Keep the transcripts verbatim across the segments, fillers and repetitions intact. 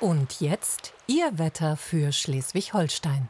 Und jetzt Ihr Wetter für Schleswig-Holstein.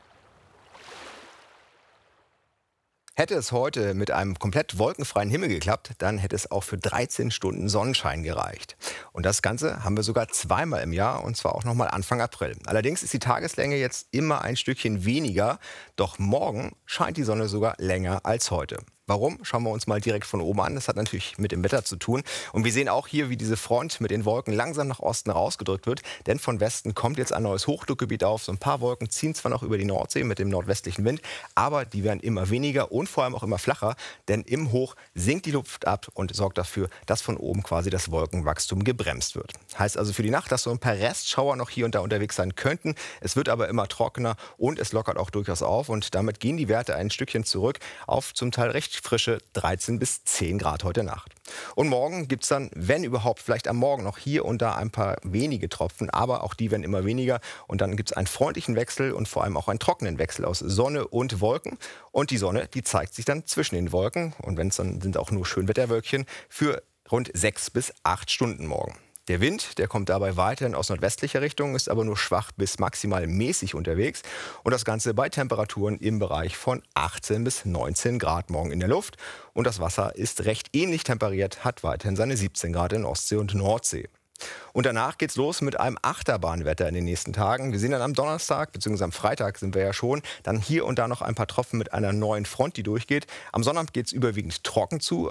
Hätte es heute mit einem komplett wolkenfreien Himmel geklappt, dann hätte es auch für dreizehn Stunden Sonnenschein gereicht. Und das Ganze haben wir sogar zweimal im Jahr, und zwar auch noch mal Anfang April. Allerdings ist die Tageslänge jetzt immer ein Stückchen weniger, doch morgen scheint die Sonne sogar länger als heute. Warum? Schauen wir uns mal direkt von oben an. Das hat natürlich mit dem Wetter zu tun. Und wir sehen auch hier, wie diese Front mit den Wolken langsam nach Osten rausgedrückt wird. Denn von Westen kommt jetzt ein neues Hochdruckgebiet auf. So ein paar Wolken ziehen zwar noch über die Nordsee mit dem nordwestlichen Wind, aber die werden immer weniger und vor allem auch immer flacher. Denn im Hoch sinkt die Luft ab und sorgt dafür, dass von oben quasi das Wolkenwachstum gebremst wird. Heißt also für die Nacht, dass so ein paar Restschauer noch hier und da unterwegs sein könnten. Es wird aber immer trockener und es lockert auch durchaus auf. Und damit gehen die Werte ein Stückchen zurück auf zum Teil recht frische dreizehn bis zehn Grad heute Nacht. Und morgen gibt es dann, wenn überhaupt, vielleicht am Morgen noch hier und da ein paar wenige Tropfen, aber auch die werden immer weniger. Und dann gibt es einen freundlichen Wechsel und vor allem auch einen trockenen Wechsel aus Sonne und Wolken. Und die Sonne, die zeigt sich dann zwischen den Wolken. Und wenn es dann sind auch nur Schönwetterwölkchen für rund sechs bis acht Stunden morgen. Der Wind, der kommt dabei weiterhin aus nordwestlicher Richtung, ist aber nur schwach bis maximal mäßig unterwegs. Und das Ganze bei Temperaturen im Bereich von achtzehn bis neunzehn Grad morgen in der Luft. Und das Wasser ist recht ähnlich temperiert, hat weiterhin seine siebzehn Grad in Ostsee und Nordsee. Und danach geht's los mit einem Achterbahnwetter in den nächsten Tagen. Wir sehen dann am Donnerstag bzw. am Freitag sind wir ja schon, dann hier und da noch ein paar Tropfen mit einer neuen Front, die durchgeht. Am Sonnabend geht's überwiegend trocken zu.